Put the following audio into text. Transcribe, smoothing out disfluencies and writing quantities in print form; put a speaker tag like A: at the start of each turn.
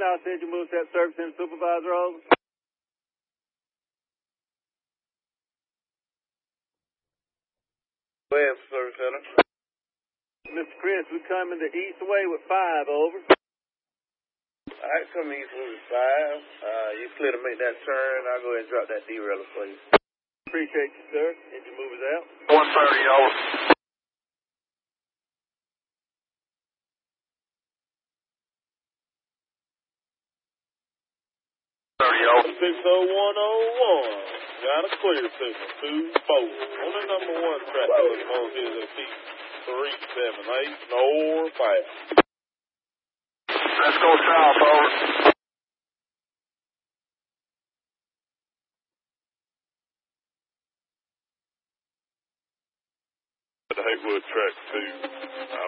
A: I'll send you move that service and supervisor over.
B: Go ahead, service center.
A: Mr. Chris, we're coming the east way with 5, over.
B: All right, come east with 5. You clear to make that turn. I'll go ahead and drop that derailer for you.
A: Appreciate you, sir. Engine movers out.
B: 130, over.
C: 60101. Got a clear signal. 2-4. Only number 1 track looking on his at 378 northbound.
B: Let's go south, over.
C: Haywood track 2.